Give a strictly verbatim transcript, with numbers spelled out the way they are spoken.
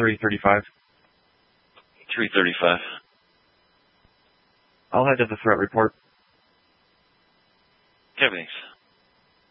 three thirty-five. three thirty-five. I'll head to the threat report. Okay, thanks.